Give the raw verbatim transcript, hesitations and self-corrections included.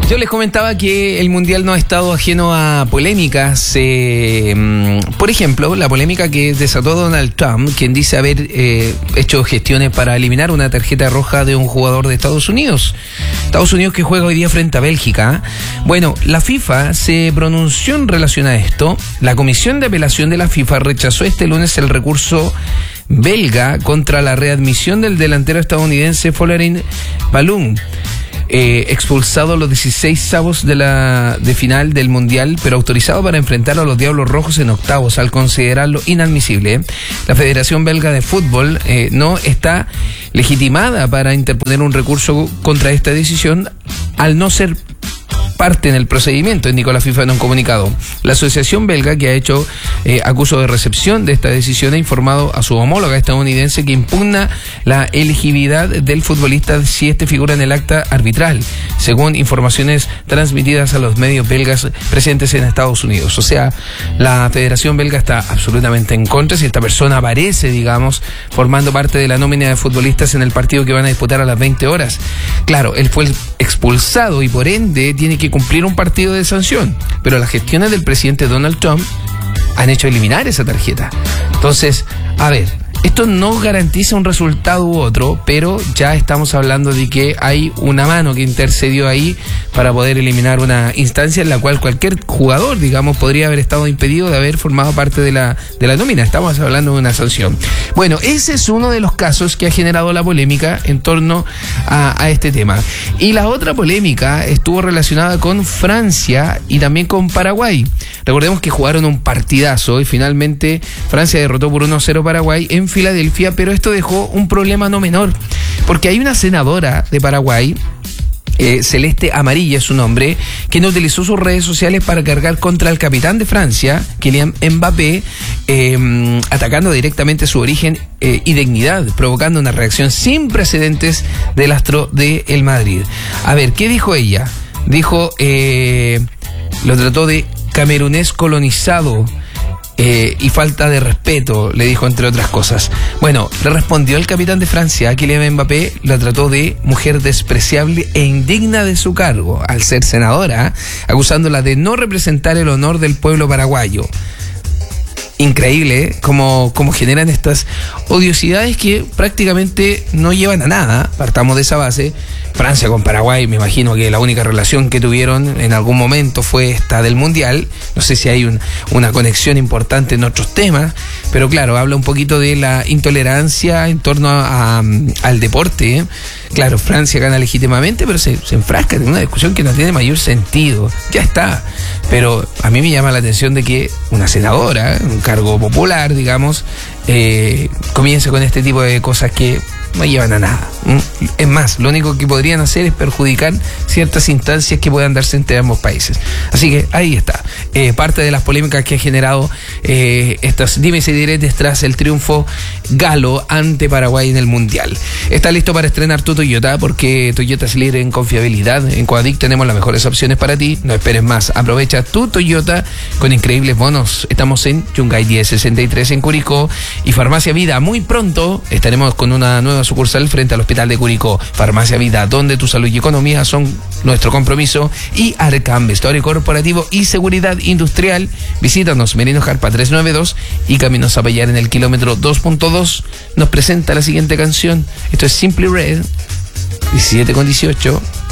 Yo les comentaba que el Mundial no ha estado ajeno a polémicas. Eh, por ejemplo, la polémica que desató Donald Trump, quien dice haber eh, hecho gestiones para eliminar una tarjeta roja de un jugador de Estados Unidos. Estados Unidos que juega hoy día frente a Bélgica. Bueno, la FIFA se pronunció en relación a esto. La Comisión de Apelación de la FIFA rechazó este lunes el recurso belga contra la readmisión del delantero estadounidense Folarin Balogun. Eh, expulsado a los dieciseisavos de la de final del Mundial, pero autorizado para enfrentar a los Diablos Rojos en octavos, al considerarlo inadmisible. La Federación Belga de Fútbol eh, no está legitimada para interponer un recurso contra esta decisión, al no ser parte en el procedimiento, indicó la FIFA en un comunicado. La asociación belga, que ha hecho eh, acuso de recepción de esta decisión, ha informado a su homóloga estadounidense que impugna la elegibilidad del futbolista si este figura en el acta arbitral, según informaciones transmitidas a los medios belgas presentes en Estados Unidos. O sea, la Federación Belga está absolutamente en contra si esta persona aparece, digamos, formando parte de la nómina de futbolistas en el partido que van a disputar a las veinte horas. Claro, él fue expulsado y por ende tiene que cumplir un partido de sanción, pero las gestiones del presidente Donald Trump han hecho eliminar esa tarjeta. Entonces, a ver, esto no garantiza un resultado u otro, pero ya estamos hablando de que hay una mano que intercedió ahí para poder eliminar una instancia en la cual cualquier jugador, digamos, podría haber estado impedido de haber formado parte de la, de la nómina. Estamos hablando de una sanción. Bueno, ese es uno de los casos que ha generado la polémica en torno a, a este tema. Y la otra polémica estuvo relacionada con Francia y también con Paraguay. Recordemos que jugaron un partidazo y finalmente Francia derrotó por uno a cero Paraguay en Filadelfia, pero esto dejó un problema no menor, porque hay una senadora de Paraguay, Eh, Celeste Amarilla es su nombre, que no utilizó sus redes sociales para cargar contra el capitán de Francia, Kylian Mbappé, eh, atacando directamente su origen eh, y dignidad, provocando una reacción sin precedentes del astro de el Madrid. A ver, ¿qué dijo ella? Dijo, eh, lo trató de camerunés colonizado, Eh, y falta de respeto, le dijo, entre otras cosas. Bueno, le respondió el capitán de Francia, Kylian Mbappé, la trató de mujer despreciable e indigna de su cargo, al ser senadora, acusándola de no representar el honor del pueblo paraguayo. Increíble, ¿eh? Cómo, cómo generan estas odiosidades que prácticamente no llevan a nada. Partamos de esa base. Francia con Paraguay, me imagino que la única relación que tuvieron en algún momento fue esta del Mundial. No sé si hay un, una conexión importante en otros temas, pero claro, habla un poquito de la intolerancia en torno a, a, al deporte, ¿eh? Claro, Francia gana legítimamente, pero se, se enfrasca en una discusión que no tiene mayor sentido. Ya está. Pero a mí me llama la atención de que una senadora, un cargo popular, digamos, eh, comience con este tipo de cosas que no llevan a nada. Es más, lo único que podrían hacer es perjudicar ciertas instancias que puedan darse entre ambos países. Así que ahí está. Eh, parte de las polémicas que ha generado eh, estas dimes y diretes tras el triunfo galo ante Paraguay en el Mundial. ¿Estás listo para estrenar tu Toyota? Porque Toyota es líder en confiabilidad. En Coadic tenemos las mejores opciones para ti. No esperes más. Aprovecha tu Toyota con increíbles bonos. Estamos en Yungay diez sesenta y tres en Curicó y Farmacia Vida. Muy pronto estaremos con una nueva sucursal frente al Hospital de Curicó. Farmacia Vida, donde tu salud y economía son nuestro compromiso. Y Arcam, vestuario corporativo y seguridad industrial. Visítanos, Merino Jarpa trescientos noventa y dos y Camino Zapallar en el kilómetro dos punto dos. Nos presenta la siguiente canción. Esto es Simply Red, diecisiete con dieciocho.